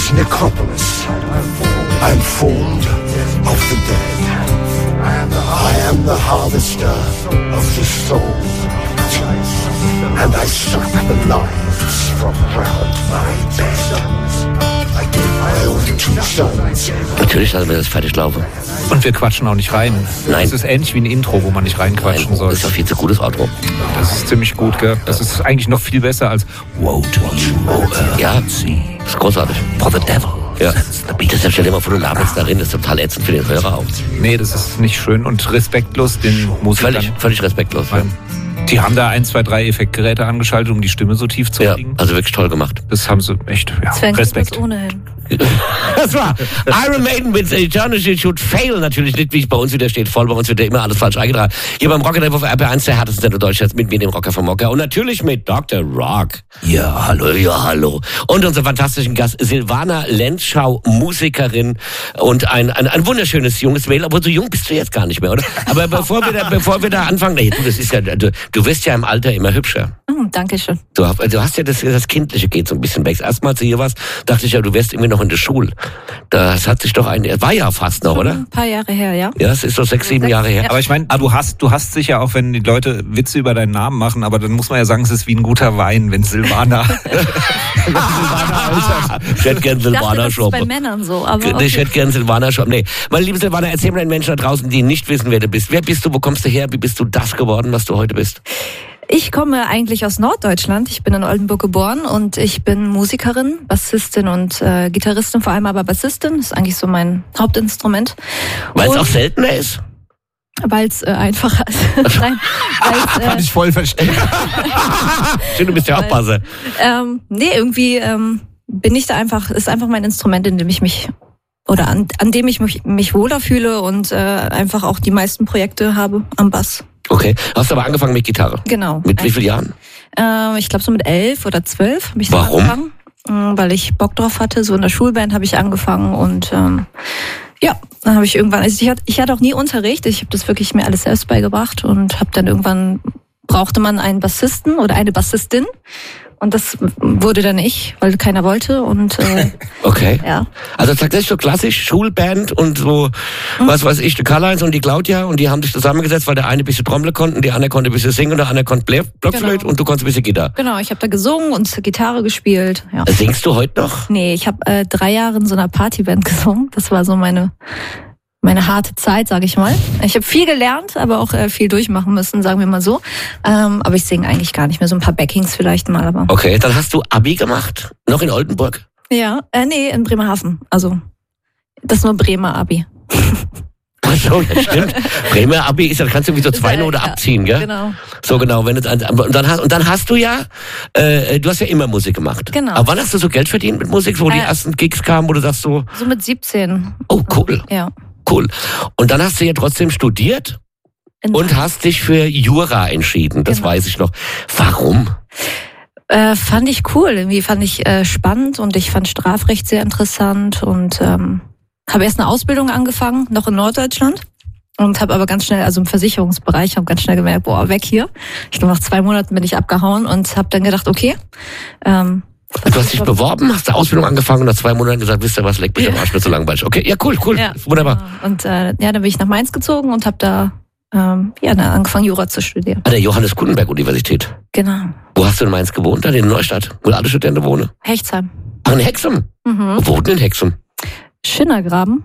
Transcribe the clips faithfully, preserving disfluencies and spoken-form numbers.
this necropolis. I'm formed of the dead. I am the harvester of the soul. And I suck the lives from round my bed. I own two sons. Natürlich lassen wir das fertig laufen. Und wir quatschen auch nicht rein. Nein. Das ist ähnlich wie ein Intro, wo man nicht reinquatschen Nein, soll. Das ist doch viel zu gutes Outro. Das ist ziemlich gut, gell? Das ist eigentlich noch viel besser als Woe to you. Ja, das ist großartig. For the devil. Ja. Das stell dir mal vor, du laberst darin, das ist total ätzend für den Hörer auch. Nee, das ist nicht schön und respektlos den Musikern. Völlig, völlig respektlos. Ja. Die haben da ein, zwei, drei Effektgeräte angeschaltet, um die Stimme so tief zu ja, kriegen. also wirklich toll gemacht. Das haben sie echt, ja, Sven, Respekt. das ohnehin. Das war Iron Maiden mit Eternity Should Fail. Natürlich nicht, wie es bei uns wieder steht, voll. Bei uns wird ja immer alles falsch eingetragen. Hier beim Rocket auf R B eins, der härtesten Sender Deutschlands, mit mir, dem Rocker vom Mocker. Und natürlich mit Doktor Rock. Ja, hallo, ja, hallo. Und unser fantastischen Gast, Silvana Lenzschau, Musikerin und ein, ein, ein wunderschönes junges Mädel. Obwohl, so jung bist du jetzt gar nicht mehr, oder? Aber bevor wir da, bevor wir da anfangen, nee, du, das ist ja, du, du wirst ja im Alter immer hübscher. Mm, danke schön. Du, du hast ja das, das Kindliche geht so ein bisschen weg. Erstmal, als du hier warst, dachte ich ja, du wärst irgendwie noch in der Schule. Das hat sich doch ein, war ja fast noch, oder? Ein paar Jahre her, ja. Ja, es ist so sechs, sieben sechs, Jahre her. ja. Aber ich meine, du hast, du hast sicher auch, wenn die Leute Witze über deinen Namen machen, aber dann muss man ja sagen, es ist wie ein guter Wein, wenn Silvana. wenn Silvana altert. Ich hätte gern Ich dachte, Silvana das ist Shop. bei Männern so. Aber okay. Ich hätte gern Silvana Shop. Nee, meine liebe Silvana, erzähl mal den Menschen da draußen, die nicht wissen, wer du bist. Wer bist du, wo kommst du her, wie bist du das geworden, was du heute bist? Ich komme eigentlich aus Norddeutschland. Ich bin in Oldenburg geboren und ich bin Musikerin, Bassistin und äh, Gitarristin, vor allem aber Bassistin. Das ist eigentlich so mein Hauptinstrument. Weil es auch seltener ist? Weil es äh, einfacher ist. Nein, weil's, äh, Kann ich voll verstehen. Schön, du bist ja auch Basser. Ähm, nee, irgendwie ähm, bin ich da einfach, ist einfach mein Instrument, in dem ich mich, oder an, an dem ich mich, mich wohler fühle und äh, einfach auch die meisten Projekte habe am Bass. Okay, hast du aber angefangen mit Gitarre? Genau. Mit wie vielen Jahren? Äh, ich glaube so mit elf oder zwölf habe ich Warum? dann angefangen. Äh, weil ich Bock drauf hatte, so in der Schulband habe ich angefangen und ähm, ja, dann habe ich irgendwann, also ich hatte, ich hatte auch nie Unterricht, ich habe das wirklich mir alles selbst beigebracht und habe dann irgendwann, brauchte man einen Bassisten oder eine Bassistin. Und das wurde dann ich, weil keiner wollte und äh, okay. Ja. Also tatsächlich so klassisch Schulband und so, mhm. was weiß ich, die Karl-Heinz und die Claudia und die haben sich zusammengesetzt, weil der eine ein bisschen Trommel konnte, die andere konnte ein bisschen singen und der andere konnte Blockflöte Genau. und du konntest ein bisschen Gitarre. Genau, ich habe da gesungen und Gitarre gespielt. Ja. Singst du heute noch? Nee, ich habe äh, drei Jahre in so einer Partyband gesungen. Das war so meine meine harte Zeit, sage ich mal. Ich habe viel gelernt, aber auch äh, viel durchmachen müssen, sagen wir mal so. Ähm, aber ich singe eigentlich gar nicht mehr. So ein paar Backings vielleicht mal. Aber Okay, dann hast du Abi gemacht, noch in Oldenburg? ja, äh, nee, in Bremerhaven. Also das ist nur Bremer Abi. Ach so, ja, stimmt. Bremer Abi ist, da kannst du irgendwie so zwei Ist ja, Note ja, abziehen, gell? Genau. So genau, wenn du, und dann hast und dann hast du ja, äh, du hast ja immer Musik gemacht. Genau. Aber wann hast du so Geld verdient mit Musik, wo Äh, die ersten Gigs kamen, wo du sagst so, So mit siebzehn. oh cool, Ja. cool. Und dann hast du ja trotzdem studiert In und hast dich für Jura entschieden, das Genau. weiß ich noch. Warum? Äh, fand ich cool, irgendwie fand ich äh, spannend und ich fand Strafrecht sehr interessant und ähm, habe erst eine Ausbildung angefangen, noch in Norddeutschland und habe aber ganz schnell, also im Versicherungsbereich, habe ganz schnell gemerkt, boah, weg hier. Ich glaube, nach zwei Monaten bin ich abgehauen und habe dann gedacht, okay. Ähm, Du hast dich beworben, hast eine Ausbildung angefangen und nach zwei Monaten gesagt, wisst ihr was, leck mich am Arsch, mir so langweilig. Okay, ja cool, cool, Ja. wunderbar. Und äh, ja, dann bin ich nach Mainz gezogen und habe da ähm, ja dann angefangen, Jura zu studieren. An der Johannes Gutenberg Universität. Genau. Wo hast du in Mainz gewohnt? Da in Neustadt, wo alle Studenten wohnen. Hechtsheim. Ach, in Hexum. Mhm. Wo wohnt in Hexum? Schinnergraben.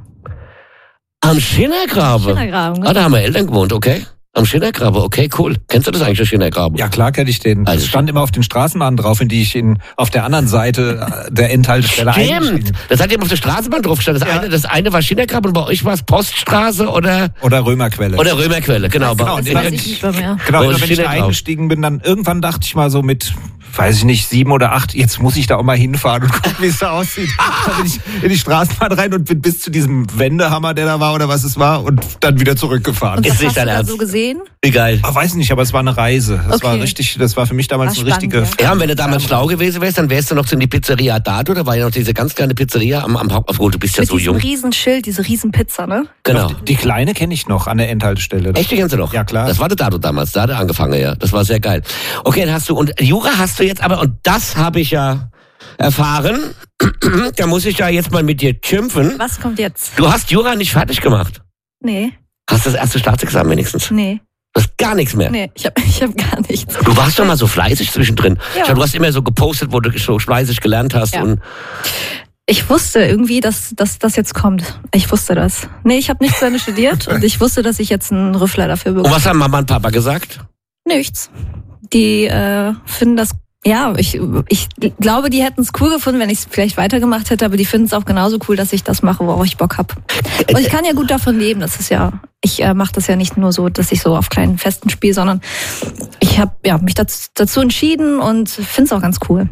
Am Schinnergrabe. Schinnergraben. Ah, da haben wir Eltern gewohnt, okay. Am Schinnergrabe, okay, cool. Kennst du das eigentlich, der Schinnergraben? Ja, klar kenne ich den. Das Also- stand immer auf den Straßenbahnen drauf, in die ich in, auf der anderen Seite der Endhaltestelle Stimmt. eingestiegen. Das hat eben auf der Straßenbahn drauf gestanden. Das, Ja. eine, das eine war Schinnergrabe und bei euch war es Poststraße oder, Oder Römerquelle. oder Römerquelle, genau. Genau, Das in- weiß ich nicht mehr. mehr. Genau, Oh, immer wenn ich da Schinnergraben. eingestiegen bin, dann irgendwann dachte ich mal so mit, weiß ich nicht, sieben oder acht, jetzt muss ich da auch mal hinfahren und gucken, wie es da aussieht. Dann bin ich in die Straßenbahn rein und bin bis zu diesem Wendehammer, der da war oder was es war, und dann wieder zurückgefahren. Und Ist was nicht hast du dein da Ernst? so gesehen? Wie geil. Ah, weiß nicht, aber es war eine Reise. Das Okay. war richtig, das war für mich damals War eine richtige. spannend, Ja, und wenn du damals schlau gewesen wärst, dann wärst du noch in die Pizzeria Dato, da war ja noch diese ganz kleine Pizzeria am, am Haupt, obwohl du bist ja Mit so diesem jung. riesen Schild, diese riesen Pizza, ne? Genau. Die, die kleine kenne ich noch an der Endhaltestelle. Echt, die kennst du noch? Ja, klar. Das war der Dato damals, da hat er angefangen, ja. Das war sehr geil. Okay, dann hast du, und Jura hast du jetzt aber, und das habe ich ja erfahren. Da muss ich da jetzt mal mit dir schimpfen. Was kommt jetzt? Du hast Jura nicht fertig gemacht. Nee, Hast das erste Staatsexamen wenigstens. nee, Du hast gar nichts mehr. nee, ich hab, ich hab gar nichts. Du warst doch mal so fleißig zwischendrin. Ja. Schau, du hast immer so gepostet, wo du so fleißig gelernt hast. Ja. Und Ich wusste irgendwie, dass, dass das jetzt kommt. Ich wusste das. Nee, ich habe nicht zu Ende studiert und ich wusste, dass ich jetzt einen Rüffler dafür und bekomme. was haben Mama und Papa gesagt? Nichts. Die äh, finden das, ja, ich, ich glaube, die hätten es cool gefunden, wenn ich es vielleicht weitergemacht hätte, aber die finden es auch genauso cool, dass ich das mache, worauf ich Bock hab. Und ich kann ja gut davon leben, das ist ja, ich äh, mache das ja nicht nur so, dass ich so auf kleinen Festen spiele, sondern ich habe ja, mich dazu, dazu entschieden und finde es auch ganz cool.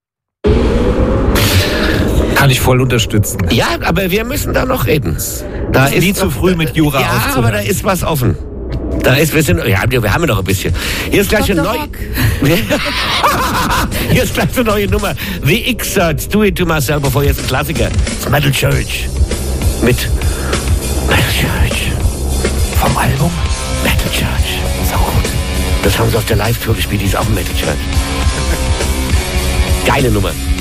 Kann ich voll unterstützen. Ja, aber wir müssen da noch reden. Da ist Nie zu noch- früh mit Jura Ja, aufzuhören. aber da ist was offen. Da ist, wir sind, ja, wir haben ja noch ein bisschen. Hier ist gleich eine Doktor neue. Hier ist gleich eine neue Nummer. The X-Search, Do It To Myself, bevor jetzt ein Klassiker. Metal Church. Mit Metal Church. Vom Album? Metal Church. So gut. Das haben sie auf der Live-Tour gespielt, die ist auch ein Metal Church. Geile Nummer.